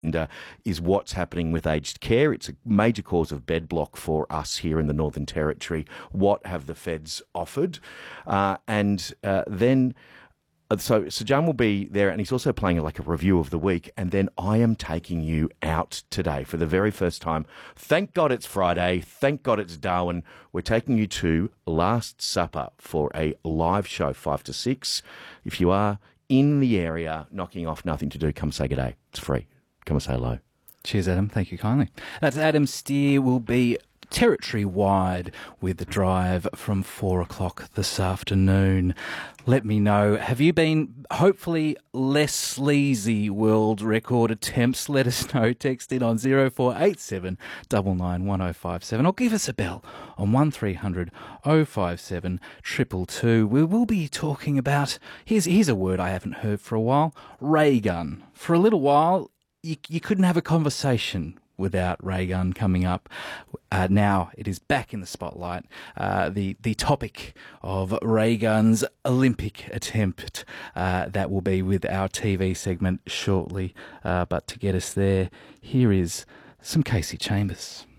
is what's happening with aged care. It's a major cause of bed block for us here in the Northern Territory. What have the feds offered? So Sir John will be there, and he's also playing like a review of the week. And then I am taking you out today for the very first time. Thank God it's Friday. Thank God it's Darwin. We're taking you to Last Supper for a live show, 5 to 6. If you are in the area, knocking off, nothing to do, come say good day. It's free. Come and say hello. Cheers, Adam. Thank you kindly. That's Adam Steer. Will be territory-wide with the drive from 4 o'clock this afternoon. Let me know, have you been hopefully less sleazy world record attempts? Let us know. Text in on 0487 99 1057 or give us a bell on 1300 057 222. We will be talking about, here's a word I haven't heard for a while, ray gun. For a little while, you couldn't have a conversation without ray gun coming up. Now it is back in the spotlight. The topic of ray gun's Olympic attempt. That will be with our TV segment shortly. But to get us there, here is some Casey Chambers.